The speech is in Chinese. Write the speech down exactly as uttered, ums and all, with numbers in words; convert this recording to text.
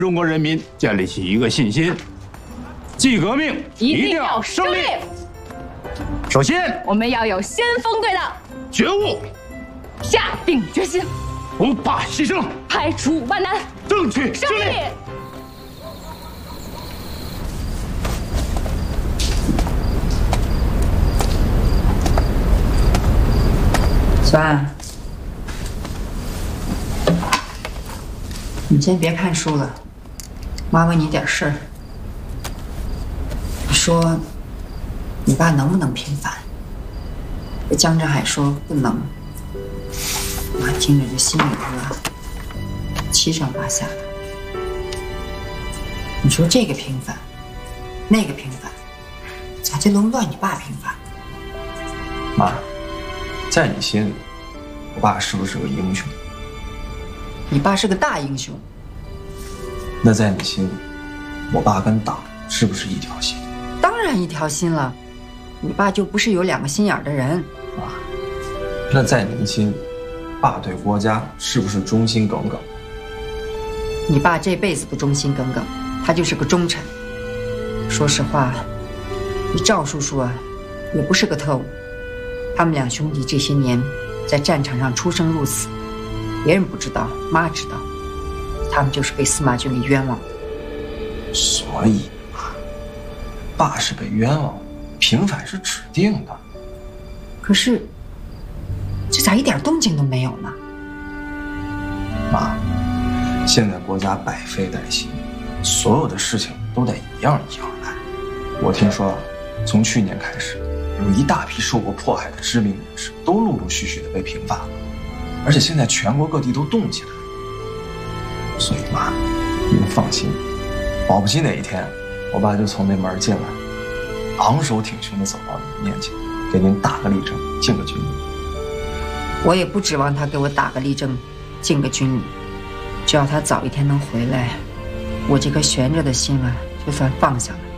中国人民建立起一个信心：继革命一定要胜利。首先， 我们要有先锋队的觉悟， 下定决心， 不怕牺牲， 排除万难， 争取胜利。 小安，你先别看书了，妈问你点事儿。你说，你爸能不能平反？江振海说不能。妈听着这心里头啊，七上八下的。你说这个平反，那个平反，咋就轮不到你爸平反？ 妈，在你心里，我爸是不是个英雄？ 你爸是个大英雄。 那在你心里，我爸跟党是不是一条心？ 当然一条心了，你爸就不是有两个心眼的人。 妈，那在您心里，爸对国家是不是忠心耿耿？ 你爸这辈子不忠心耿耿，他就是个忠臣。说实话，你赵叔叔啊，也不是个特务。他们两兄弟这些年在战场上出生入死，别人不知道，妈知道，他们就是被司马军给冤枉的。 所以，爸是被冤枉，平反是指定的。 可是，这咋一点动静都没有呢？ 妈，现在国家百废待兴，所有的事情都得一样一样来。我听说，从去年开始，有一大批受过迫害的知名人士都陆陆续续的被平反了，而且现在全国各地都动起来了。所以妈，您放心，保不齐哪一天，我爸就从那门进来，昂首挺胸的走到您面前，给您打个立正，敬个军礼。 我也不指望他给我打个立正，敬个军礼，只要他早一天能回来，我这颗悬着的心啊，就算放下了。